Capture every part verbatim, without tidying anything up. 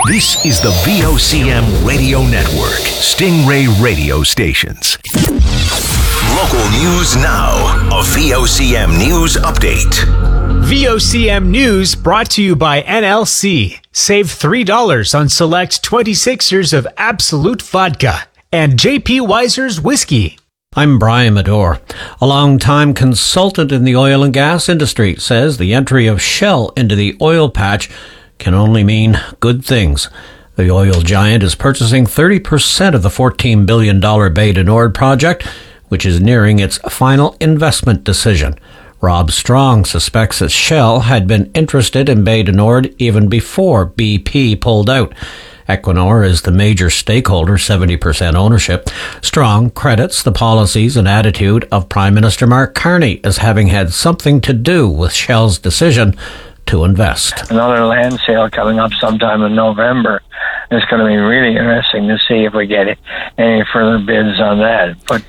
This is the V O C M Radio Network, Stingray Radio Stations. Local news now. A V O C M News Update. V O C M News brought to you by N L C. Save three dollars on select twenty-sixers of Absolute Vodka and J P Weiser's Whiskey. I'm Brian Medore. A long-time consultant in the oil and gas industry says the entry of Shell into the oil patch can only mean good things. The oil giant is purchasing thirty percent of the fourteen billion dollars Bay du Nord project, which is nearing its final investment decision. Rob Strong suspects that Shell had been interested in Bay du Nord even before B P pulled out. Equinor is the major stakeholder, seventy percent ownership. Strong credits the policies and attitude of Prime Minister Mark Carney as having had something to do with Shell's decision to invest. Another land sale coming up sometime in November. It's going to be really interesting to see if we get any further bids on that. But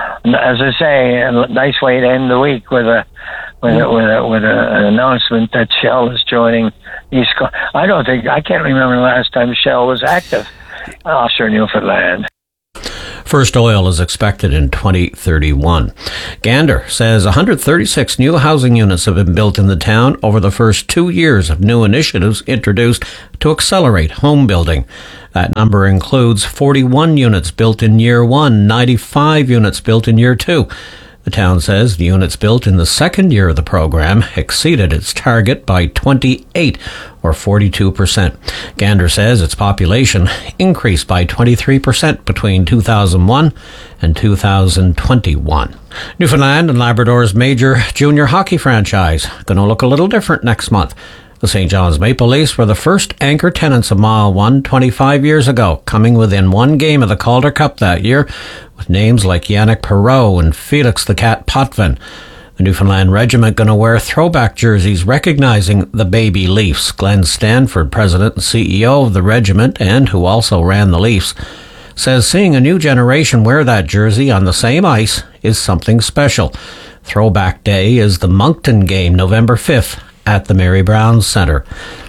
as I say, a nice way to end the week with a with a, with, a, with a, an announcement that Shell is joining East Coast. I don't think I can't remember the last time Shell was active offshore Newfoundland. First oil is expected in twenty thirty-one. Gander says one hundred thirty-six new housing units have been built in the town over the first two years of new initiatives introduced to accelerate home building. That number includes forty-one units built in year one, ninety-five units built in year two. The town says the units built in the second year of the program exceeded its target by twenty-eight, or forty-two percent. Gander says its population increased by twenty-three percent between two thousand one and two thousand twenty-one. Newfoundland and Labrador's major junior hockey franchise going to look a little different next month. The Saint John's Maple Leafs were the first anchor tenants of Mile one twenty-five years ago, coming within one game of the Calder Cup that year, with names like Yannick Perreault and Felix the Cat Potvin. The Newfoundland Regiment going to wear throwback jerseys recognizing the baby Leafs. Glenn Stanford, president and C E O of the regiment and who also ran the Leafs, says seeing a new generation wear that jersey on the same ice is something special. Throwback Day is the Moncton game, November fifth. At the Mary Brown Centre.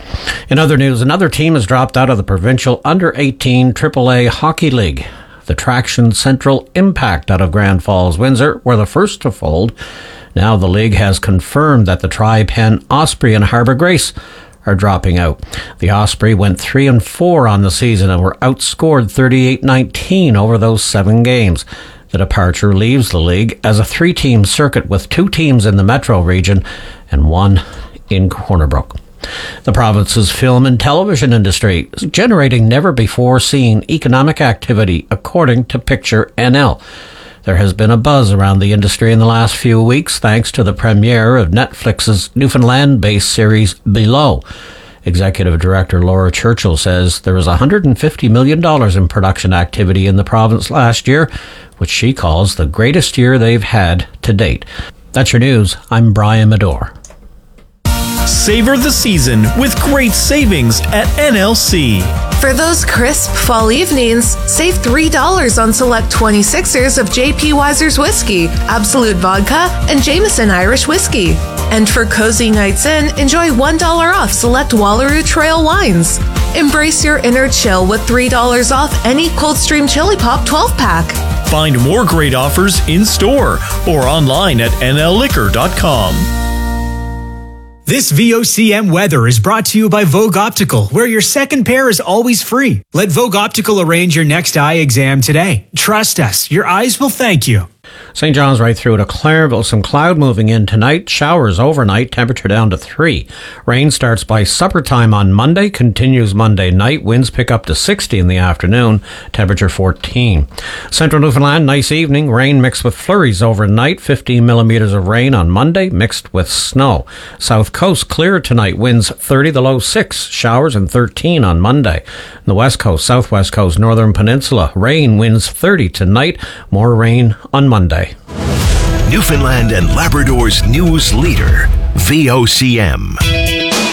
In other news, another team has dropped out of the provincial under eighteen triple A Hockey League. The Traction Central Impact out of Grand Falls, Windsor, were the first to fold. Now the league has confirmed that the Tri-Pen Osprey and Harbour Grace are dropping out. The Osprey went three and four on the season and were outscored thirty-eight nineteen over those seven games. The departure leaves the league as a three-team circuit with two teams in the metro region and one in Corner Brook. The province's film and television industry is generating never-before-seen economic activity, according to Picture N L. There has been a buzz around the industry in the last few weeks thanks to the premiere of Netflix's Newfoundland-based series Below. Executive Director Laura Churchill says there was one hundred fifty million dollars in production activity in the province last year, which she calls the greatest year they've had to date. That's your news. I'm Brian Medore. Savor the season with great savings at N L C. For those crisp fall evenings, save three dollars on select twenty-sixers of J P Weiser's Whiskey, Absolute Vodka, and Jameson Irish Whiskey. And for cozy nights in, enjoy one dollar off select Wallaroo Trail wines. Embrace your inner chill with three dollars off any Coldstream Chili Pop twelve-pack. Find more great offers in store or online at N L liquor dot com. This V O C M weather is brought to you by Vogue Optical, where your second pair is always free. Let Vogue Optical arrange your next eye exam today. Trust us, your eyes will thank you. Saint John's right through to Clareville. Some cloud moving in tonight. Showers overnight. Temperature down to three. Rain starts by supper time on Monday. Continues Monday night. Winds pick up to sixty in the afternoon. Temperature fourteen. Central Newfoundland, nice evening. Rain mixed with flurries overnight. fifteen millimeters of rain on Monday mixed with snow. South Coast clear tonight. Winds thirty, the low six. Showers and thirteen on Monday. The West Coast, Southwest Coast, Northern Peninsula. Rain, winds thirty tonight. More rain on Monday. Newfoundland and Labrador's news leader, V O C M.